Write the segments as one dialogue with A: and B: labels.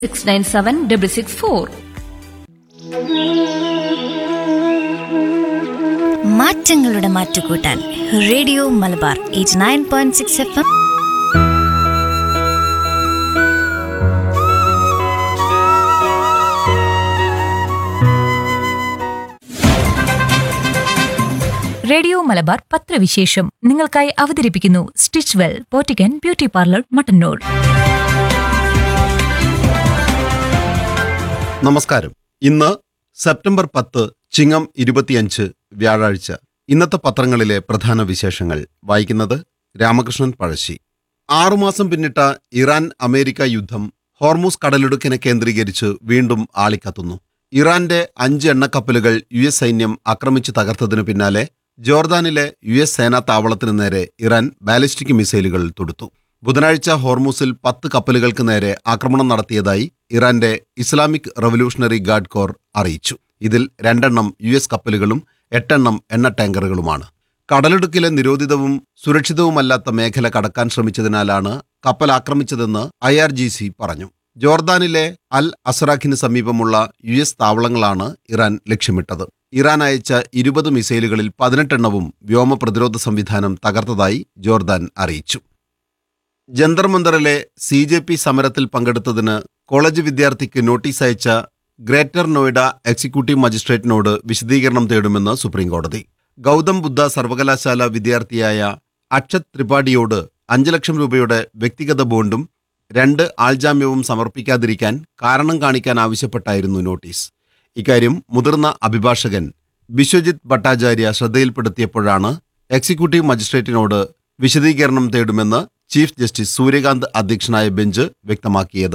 A: 697-664.
B: മാറ്റങ്ങളുടെ മാറ്റുകൂട്ടാൻ radio Malabar 89.6 FM.
A: Radio Malabar പത്രവിശേഷം നിങ്ങൾക്കായി അവതരിപ്പിക്കുന്നു stitch well പോറ്റിക്കൻ beauty parlour Mattannur.
C: നമസ്കാരം. ഇന്ന് സെപ്റ്റംബർ 10 ചിങ്ങം 25 വ്യാഴാഴ്ച. ഇന്നത്തെ പത്രങ്ങളിലെ പ്രധാന വിശേഷങ്ങൾ വായിക്കുന്നത് രാമകൃഷ്ണൻ പഴശ്ശി. 6 മാസം പിന്നിട്ട ഇറാൻ അമേരിക്ക യുദ്ധം ഹോർമൂസ് കടലിടുക്കിനെ കേന്ദ്രീകരിച്ച് വീണ്ടും ആളിക്കത്തുന്നു. ഇറാന്റെ 5 എണ്ണക്കപ്പലുകൾ US സൈന്യം ആക്രമിച്ച് തകർത്തതിനു പിന്നാലെ ജോർദാനിലെ US സേനാ താവളത്തിനു നേരെ ഇറാൻ ബാലിസ്റ്റിക് മിസൈലുകൾ തൊടുത്തു. ബുധനാഴ്ച ഹോർമൂസിൽ 10 കപ്പലുകൾക്ക് നേരെ ആക്രമണം നടത്തിയതായി ഇറാന്റെ ഇസ്ലാമിക് റവല്യൂഷണറി ഗാർഡ് കോർ അറിയിച്ചു. ഇതിൽ 2 US കപ്പലുകളും 8 എണ്ണ ടാങ്കറുകളുമാണ്. കടലിടുക്കിലെ നിരോധിതവും സുരക്ഷിതവുമല്ലാത്ത മേഖല കടക്കാൻ ശ്രമിച്ചതിനാലാണ് കപ്പൽ ആക്രമിച്ചതെന്ന് IRGC പറഞ്ഞു. ജോർദാനിലെ അൽ അസ്റാഖിന് സമീപമുള്ള US താവളങ്ങളാണ് ഇറാൻ ലക്ഷ്യമിട്ടത്. ഇറാൻ അയച്ച 20 മിസൈലുകളിൽ 18 വ്യോമ പ്രതിരോധ സംവിധാനം തകർത്തതായി ജോർദാൻ അറിയിച്ചു. ജന്തർ മന്ദറിലെ CJP സമരത്തിൽ പങ്കെടുത്തതിന് കോളേജ് വിദ്യാർത്ഥിക്ക് നോട്ടീസ് അയച്ച ഗ്രേറ്റർ നോയിഡ എക്സിക്യൂട്ടീവ് മജിസ്ട്രേറ്റിനോട് വിശദീകരണം തേടുമെന്ന് സുപ്രീംകോടതി. ഗൗതം ബുദ്ധ സർവകലാശാല വിദ്യാർത്ഥിയായ അക്ഷത് ത്രിപാഠിയോട് 5 ലക്ഷം രൂപയുടെ വ്യക്തിഗത ബോണ്ടും 2 ആൾജാമ്യവും സമർപ്പിക്കാതിരിക്കാൻ കാരണം കാണിക്കാൻ ആവശ്യപ്പെട്ടായിരുന്നു നോട്ടീസ്. ഇക്കാര്യം മുതിർന്ന അഭിഭാഷകൻ ബിശ്വജിത് ഭട്ടാചാര്യ ശ്രദ്ധയിൽപ്പെടുത്തിയപ്പോഴാണ് എക്സിക്യൂട്ടീവ് മജിസ്ട്രേറ്റിനോട് വിശദീകരണം തേടുമെന്ന് ചീഫ് ജസ്റ്റിസ് സൂര്യകാന്ത് അധ്യക്ഷനായ ബെഞ്ച് വ്യക്തമാക്കിയത്.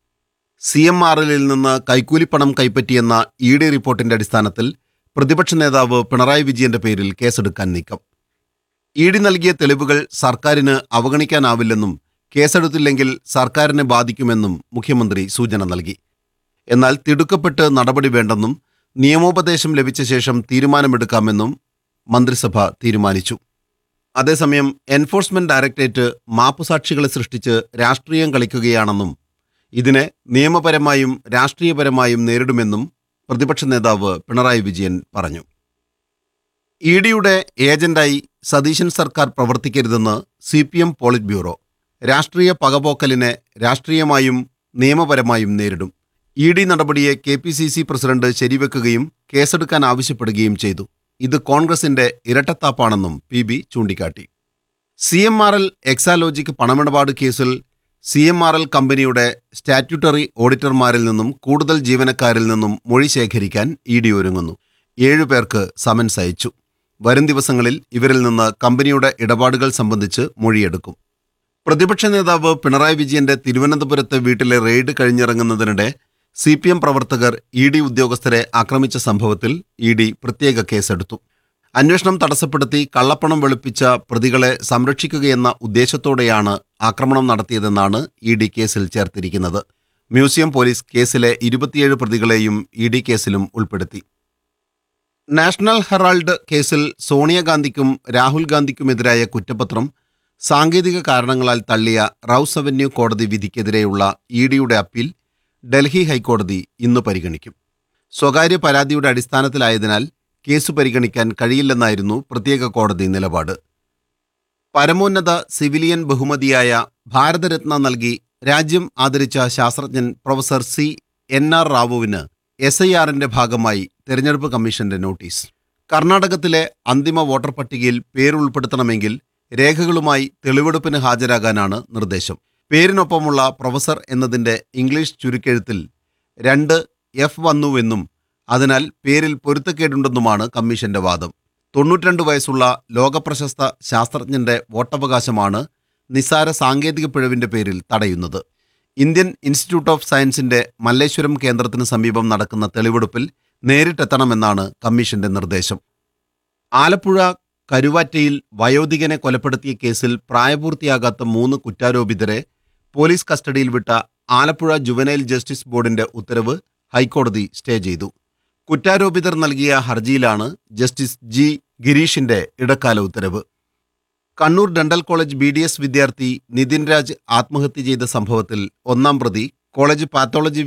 C: CMRL നിന്ന് കൈക്കൂലിപ്പണം കൈപ്പറ്റിയെന്ന ED റിപ്പോർട്ടിന്റെ അടിസ്ഥാനത്തിൽ പ്രതിപക്ഷ നേതാവ് പിണറായി വിജയന്റെ പേരിൽ കേസെടുക്കാൻ നീക്കം. ED നൽകിയ തെളിവുകൾ സർക്കാരിന് അവഗണിക്കാനാവില്ലെന്നും കേസെടുത്തില്ലെങ്കിൽ സർക്കാരിനെ ബാധിക്കുമെന്നും മുഖ്യമന്ത്രി സൂചന നൽകി. എന്നാൽ തിടുക്കപ്പെട്ട് നടപടി വേണ്ടെന്നും നിയമോപദേശം ലഭിച്ച ശേഷം തീരുമാനമെടുക്കാമെന്നും മന്ത്രിസഭ തീരുമാനിച്ചു. അതേസമയം എൻഫോഴ്സ്മെന്റ് ഡയറക്ടറേറ്റ് മാപ്പുസാക്ഷികളെ സൃഷ്ടിച്ച് രാഷ്ട്രീയം കളിക്കുകയാണെന്നും ഇതിനെ നിയമപരമായും രാഷ്ട്രീയപരമായും നേരിടുമെന്നും പ്രതിപക്ഷ നേതാവ് പിണറായി വിജയൻ പറഞ്ഞു. EDയുടെ ഏജന്റായി സതീശൻ സർക്കാർ പ്രവർത്തിക്കരുതെന്ന് CPM പോളിറ്റ് ബ്യൂറോ. രാഷ്ട്രീയ പകപോക്കലിനെ രാഷ്ട്രീയമായും നിയമപരമായും നേരിടും. ED നടപടിയെ KPCC പ്രസിഡന്റ് ശരിവെക്കുകയും കേസെടുക്കാൻ ആവശ്യപ്പെടുകയും ചെയ്തു. ഇത് കോൺഗ്രസിന്റെ ഇരട്ടത്താപ്പാണെന്നും PB ചൂണ്ടിക്കാട്ടി. CMRL എക്സാലോജിക് പണമിടപാട് കേസിൽ CMRL കമ്പനിയുടെ സ്റ്റാറ്റ്യൂട്ടറി ഓഡിറ്റർമാരിൽ നിന്നും കൂടുതൽ ജീവനക്കാരിൽ നിന്നും മൊഴി ശേഖരിക്കാൻ ED ഒരുങ്ങുന്നു. 7 പേർക്ക് സമൻസ് അയച്ചു. വരും ദിവസങ്ങളിൽ ഇവരിൽ നിന്ന് കമ്പനിയുടെ ഇടപാടുകൾ സംബന്ധിച്ച് മൊഴിയെടുക്കും. പ്രതിപക്ഷ നേതാവ് പിണറായി വിജയന്റെ തിരുവനന്തപുരത്തെ വീട്ടിലെ റെയ്ഡ് കഴിഞ്ഞിറങ്ങുന്നതിനിടെ CPM പ്രവർത്തകർ ED ഉദ്യോഗസ്ഥരെ ആക്രമിച്ച സംഭവത്തിൽ ED പ്രത്യേക കേസെടുത്തു. അന്വേഷണം തടസ്സപ്പെടുത്തി കള്ളപ്പണം വെളുപ്പിച്ച പ്രതികളെ സംരക്ഷിക്കുകയെന്ന ഉദ്ദേശത്തോടെയാണ് ആക്രമണം നടത്തിയതെന്നാണ് ED കേസിൽ ചേർത്തിരിക്കുന്നത്. മ്യൂസിയം പോലീസ് കേസിലെ 27 പ്രതികളെയും ED കേസിലും ഉൾപ്പെടുത്തി. നാഷണൽ ഹെറാൾഡ് കേസിൽ സോണിയാഗാന്ധിക്കും രാഹുൽ ഗാന്ധിക്കുമെതിരായ കുറ്റപത്രം സാങ്കേതിക കാരണങ്ങളാൽ തള്ളിയ റൌസ് അവന്യൂ കോടതി വിധിക്കെതിരെയുള്ള EDയുടെ അപ്പീൽ ഡൽഹി ഹൈക്കോടതി ഇന്ന് പരിഗണിക്കും. സ്വകാര്യ പരാതിയുടെ അടിസ്ഥാനത്തിലായതിനാൽ കേസ് പരിഗണിക്കാൻ കഴിയില്ലെന്നായിരുന്നു പ്രത്യേക കോടതി നിലപാട്. പരമോന്നത സിവിലിയൻ ബഹുമതിയായ ഭാരതരത്ന നൽകി രാജ്യം ആദരിച്ച ശാസ്ത്രജ്ഞൻ പ്രൊഫസർ CNR റാവുവിന് SIRന്റെ ഭാഗമായി തെരഞ്ഞെടുപ്പ് കമ്മീഷന്റെ നോട്ടീസ്. കർണാടകത്തിലെ അന്തിമ വോട്ടർ പട്ടികയിൽ പേരുൾപ്പെടുത്തണമെങ്കിൽ രേഖകളുമായി തെളിവെടുപ്പിന് ഹാജരാകാനാണ് നിർദ്ദേശം. പേരിനൊപ്പമുള്ള പ്രൊഫസർ എന്നതിൻ്റെ ഇംഗ്ലീഷ് ചുരുക്കെഴുത്തിൽ 2 F വന്നുവെന്നും അതിനാൽ പേരിൽ പൊരുത്തക്കേടുണ്ടെന്നുമാണ് കമ്മീഷന്റെ വാദം. 92 വയസ്സുള്ള ലോകപ്രശസ്ത ശാസ്ത്രജ്ഞന്റെ വോട്ടവകാശമാണ് നിസ്സാര സാങ്കേതിക പിഴവിന്റെ പേരിൽ തടയുന്നത്. ഇന്ത്യൻ ഇൻസ്റ്റിറ്റ്യൂട്ട് ഓഫ് സയൻസിന്റെ മല്ലേശ്വരം കേന്ദ്രത്തിന് സമീപം നടക്കുന്ന തെളിവെടുപ്പിൽ നേരിട്ടെത്തണമെന്നാണ് കമ്മീഷന്റെ നിർദ്ദേശം. ആലപ്പുഴ കരുവാറ്റയിൽ വയോധികനെ കൊലപ്പെടുത്തിയ കേസിൽ പ്രായപൂർത്തിയാകാത്ത 3 കുറ്റാരോപിതരെ പോലീസ് കസ്റ്റഡിയിൽ വിട്ട ആലപ്പുഴ ജുവനൈൽ ജസ്റ്റിസ് ബോർഡിന്റെ ഉത്തരവ് ഹൈക്കോടതി സ്റ്റേ ചെയ്തു. കുറ്റാരോപിതർ നൽകിയ ഹർജിയിലാണ് ജസ്റ്റിസ് G ഗിരീഷിന്റെ ഇടക്കാല ഉത്തരവ്. കണ്ണൂർ ഡെന്റൽ കോളേജ് BDS വിദ്യാർത്ഥി നിതിൻ രാജ് ആത്മഹത്യ ചെയ്ത സംഭവത്തിൽ 1-ാം പ്രതി കോളേജ് പാത്തോളജി